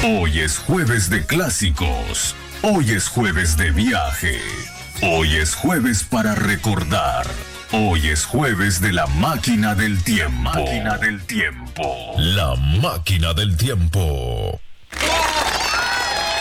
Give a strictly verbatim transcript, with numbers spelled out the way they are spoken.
Hoy es jueves de clásicos. Hoy es jueves de viaje. Hoy es jueves para recordar. Hoy es jueves de la máquina del tiempo. Máquina del tiempo. La máquina del tiempo.